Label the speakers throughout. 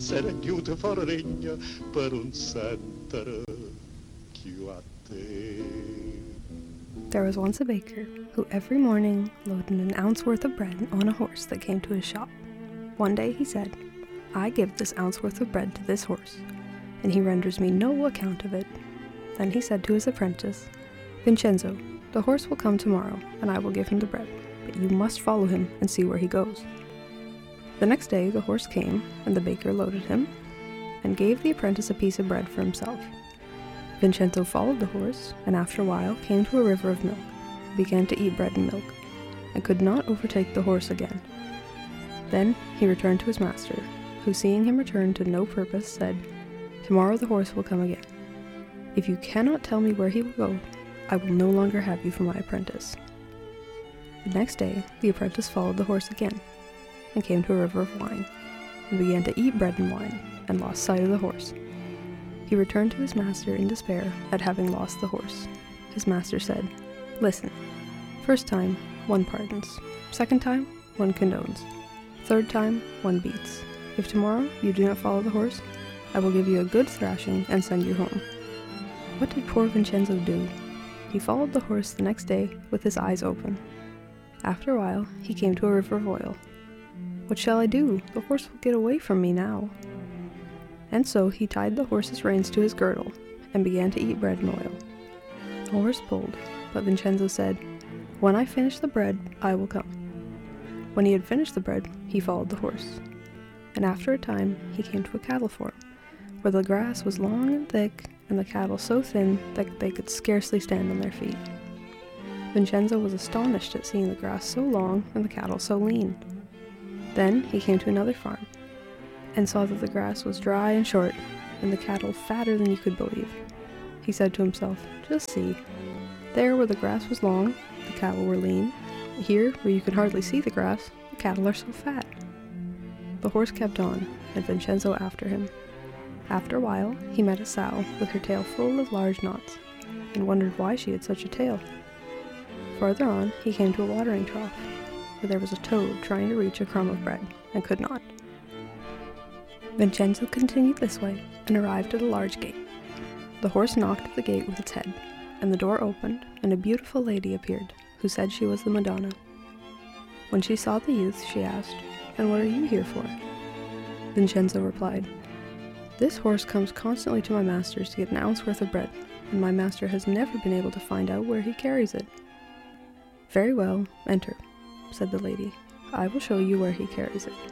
Speaker 1: essere aiuto regna per un sentere più a te.
Speaker 2: There was once a baker who every morning loaded an ounce worth of bread on a horse that came to his shop. One day he said, "I give this ounce worth of bread to this horse, and he renders me no account of it." Then he said to his apprentice, "Vincenzo, the horse will come tomorrow, and I will give him the bread, but you must follow him and see where he goes." The next day the horse came, and the baker loaded him, and gave the apprentice a piece of bread for himself. Vincenzo followed the horse, and after a while came to a river of milk, and began to eat bread and milk, and could not overtake the horse again. Then he returned to his master, who seeing him return to no purpose, said, "Tomorrow the horse will come again. If you cannot tell me where he will go, I will no longer have you for my apprentice." The next day the apprentice followed the horse again, and came to a river of wine, and began to eat bread and wine, and lost sight of the horse. He returned to his master in despair at having lost the horse. His master said, "Listen, first time, one pardons. Second time, one condones. Third time, one beats. If tomorrow you do not follow the horse, I will give you a good thrashing and send you home." What did poor Vincenzo do? He followed the horse the next day with his eyes open. After a while, he came to a river of oil. "What shall I do? The horse will get away from me now." And so he tied the horse's reins to his girdle, and began to eat bread and oil. The horse pulled, but Vincenzo said, "When I finish the bread, I will come." When he had finished the bread, he followed the horse. And after a time he came to a cattle farm, where the grass was long and thick, and the cattle so thin that they could scarcely stand on their feet. Vincenzo was astonished at seeing the grass so long and the cattle so lean. Then he came to another farm, and saw that the grass was dry and short, and the cattle fatter than you could believe. He said to himself, "Just see, there where the grass was long, the cattle were lean. Here, where you can hardly see the grass, the cattle are so fat." The horse kept on, and Vincenzo after him. After a while, he met a sow with her tail full of large knots, and wondered why she had such a tail. Farther on, he came to a watering trough, where there was a toad trying to reach a crumb of bread, and could not. Vincenzo continued this way, and arrived at a large gate. The horse knocked at the gate with its head, and the door opened, and a beautiful lady appeared, who said she was the Madonna. When she saw the youth, she asked, "And what are you here for?" Vincenzo replied, "This horse comes constantly to my master's to get an ounce worth of bread, and my master has never been able to find out where he carries it." "Very well, enter," said the lady. "I will show you where he carries it."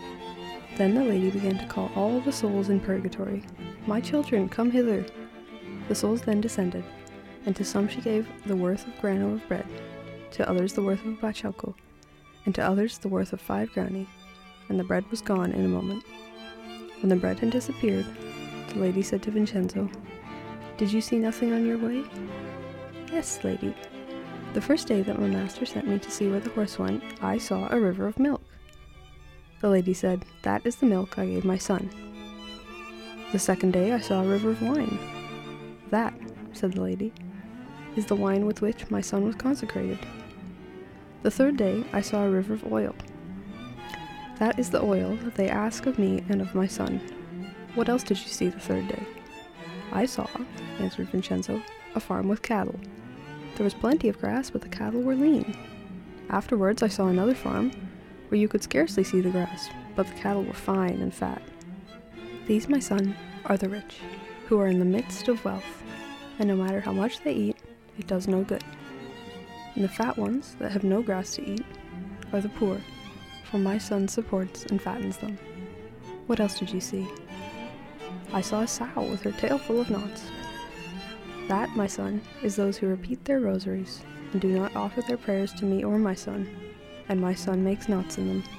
Speaker 2: Then the lady began to call all the souls in purgatory, "My children, come hither." The souls then descended, and to some she gave the worth of grano of bread, to others the worth of a bachelko, and to others the worth of 5 grani, and the bread was gone in a moment. When the bread had disappeared, the lady said to Vincenzo, "Did you see nothing on your way?" "Yes, lady. The first day that my master sent me to see where the horse went, I saw a river of milk." The lady said, "That is the milk I gave my son." "The second day I saw a river of wine." "That," said the lady, "is the wine with which my son was consecrated." "The third day I saw a river of oil." "That is the oil that they ask of me and of my son." "What else did you see the third day?" "I saw," answered Vincenzo, "a farm with cattle. There was plenty of grass, but the cattle were lean. Afterwards I saw another farm, where you could scarcely see the grass, but the cattle were fine and fat. These, my son, are the rich, who are in the midst of wealth, and no matter how much they eat, it does no good. And the fat ones, that have no grass to eat, are the poor, for my son supports and fattens them." "What else did you see?" "I saw a sow with her tail full of knots." "That, my son, is those who repeat their rosaries, and do not offer their prayers to me or my son, and my son makes knots in them."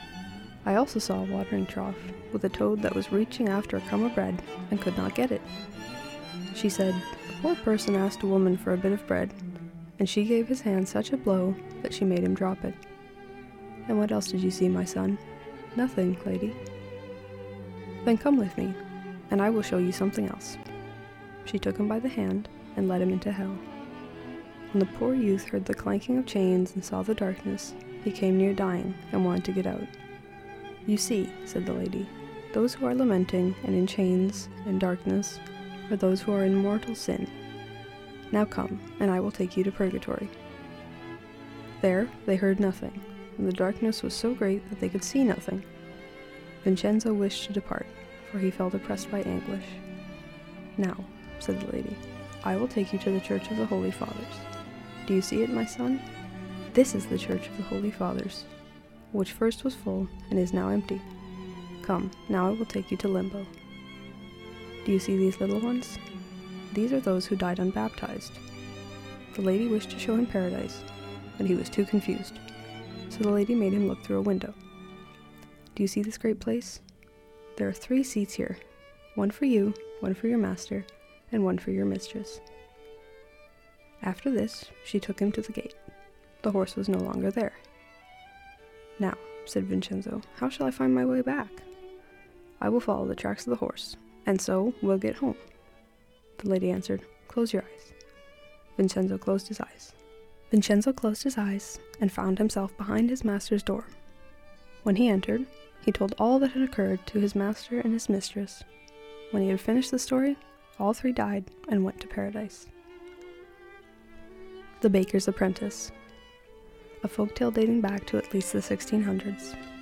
Speaker 2: "I also saw a watering trough, with a toad that was reaching after a crumb of bread, and could not get it. She said, 'A poor person asked a woman for a bit of bread, and she gave his hand such a blow that she made him drop it.' And what else did you see, my son?" "Nothing, lady." "Then come with me, and I will show you something else." She took him by the hand, and led him into hell. When the poor youth heard the clanking of chains and saw the darkness, he came near dying, and wanted to get out. "You see," said the lady, Those who are lamenting and in chains and darkness are those who are in mortal sin. Now come, and I will take you to purgatory." There they heard nothing, and the darkness was so great that they could see nothing. Vincenzo wished to depart, for he felt oppressed by anguish. "Now," said the lady, "I will take you to the Church of the Holy Fathers. Do you see it, my son? This is the Church of the Holy Fathers, which first was full and is now empty. Come, now I will take you to Limbo. Do you see these little ones? These are those who died unbaptized." The lady wished to show him paradise, but he was too confused, so the lady made him look through a window. "Do you see this great place? There are 3 seats here, one for you, one for your master, and one for your mistress." After this, she took him to the gate. The horse was no longer there. "Now," said Vincenzo, "how shall I find my way back?" "I will follow the tracks of the horse, and so we'll get home." The lady answered, "Close your eyes." Vincenzo closed his eyes. And found himself behind his master's door. When he entered, he told all that had occurred to his master and his mistress. When he had finished the story, all 3 died and went to paradise. The Baker's Apprentice. A folktale dating back to at least the 1600s.